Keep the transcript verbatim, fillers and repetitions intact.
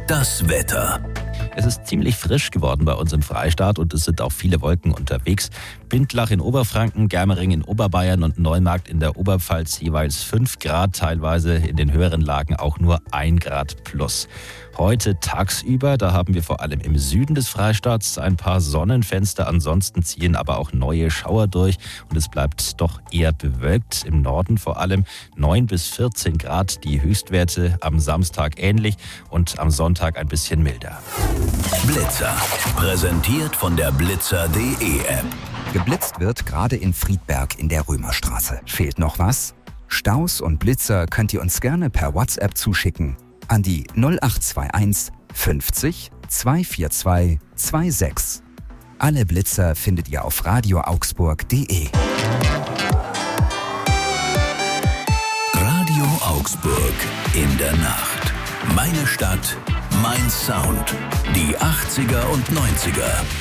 Das Wetter. Es ist ziemlich frisch geworden bei uns im Freistaat und es sind auch viele Wolken unterwegs. Bindlach in Oberfranken, Germering in Oberbayern und Neumarkt in der Oberpfalz jeweils fünf Grad, teilweise in den höheren Lagen auch nur ein Grad plus. Heute tagsüber, da haben wir vor allem im Süden des Freistaats ein paar Sonnenfenster, ansonsten ziehen aber auch neue Schauer durch und es bleibt doch eher bewölkt. Im Norden vor allem neun bis vierzehn Grad, die Höchstwerte am Samstag ähnlich und am Sonntag ein bisschen milder. Blitzer, präsentiert von der blitzer punkt de App. Geblitzt wird gerade in Friedberg in der Römerstraße. Fehlt noch was? Staus und Blitzer könnt ihr uns gerne per WhatsApp zuschicken an die null acht zwei eins fünfzig zweihundertvierundzwanzig sechsundzwanzig. Alle Blitzer findet ihr auf radio augsburg punkt de. Radio Augsburg in der Nacht. Meine Stadt, mein Sound. Die achtziger und neunziger.